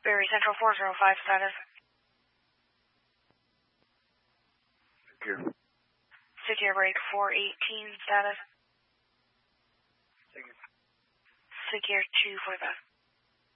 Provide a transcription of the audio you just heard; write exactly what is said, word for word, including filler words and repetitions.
Berry Central four zero five status. Secure. Secure break four eighteen status. Secure. Secure two forty-five.